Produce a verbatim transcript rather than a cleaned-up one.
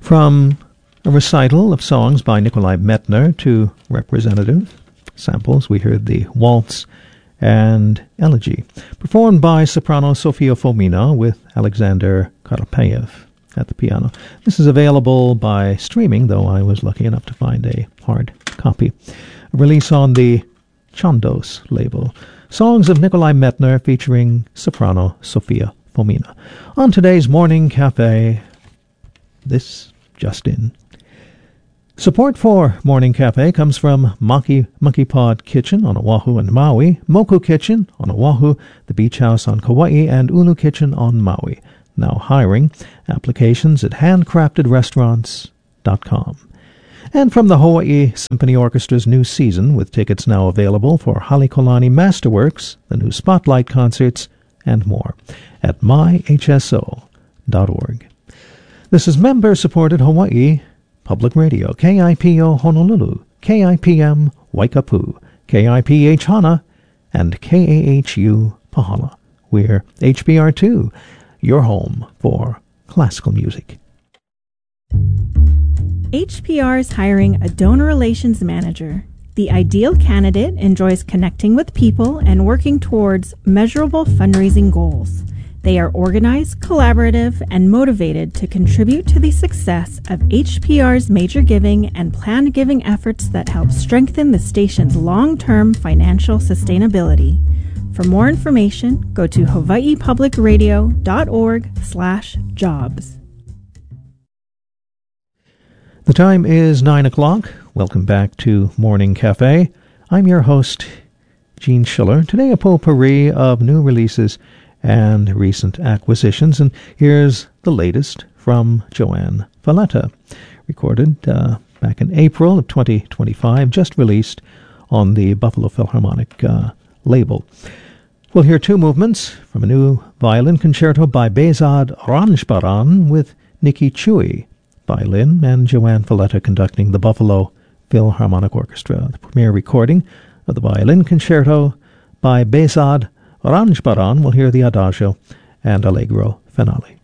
From a recital of songs by Nikolai Medtner to representative samples, we heard the Waltz and Elegy, performed by soprano Sofia Fomina with Alexander Karapeyev at the piano. This is available by streaming, though I was lucky enough to find a hard copy. A release on the Chandos label. Songs of Nikolai Medtner featuring soprano Sofia Fomina. On today's Morning Cafe, this just in. Support for Morning Cafe comes from Maki Monkey Pod Kitchen on Oahu and Maui, Moku Kitchen on Oahu, the Beach House on Kauai, and Ulu Kitchen on Maui. Now hiring. Applications at handcrafted restaurants dot com. And from the Hawaii Symphony Orchestra's new season, with tickets now available for Halekulani Masterworks, the new Spotlight concerts, and more at my h s o dot org. This is member-supported Hawaii Public Radio, K I P O Honolulu, K I P M Waikapu, K I P H Hana, and K A H U Pahala. We're H B R two, your home for classical music. H P R is hiring a donor relations manager. The ideal candidate enjoys connecting with people and working towards measurable fundraising goals. They are organized, collaborative, and motivated to contribute to the success of H P R's major giving and planned giving efforts that help strengthen the station's long-term financial sustainability. For more information, go to hawaii public radio dot org slash jobs. The time is nine o'clock. Welcome back to Morning Cafe. I'm your host, Gene Schiller. Today a potpourri of new releases and recent acquisitions, and here's the latest from Joanne Valletta, recorded uh, back in April of twenty twenty-five, just released on the Buffalo Philharmonic uh, label. We'll hear two movements from a new violin concerto by Behzad Ranjbaran with Nikki Chui, violin, and Joanne Valletta conducting the Buffalo Philharmonic Orchestra. The premiere recording of the violin concerto by Behzad Ranjbaran. We'll hear the Adagio and Allegro finale.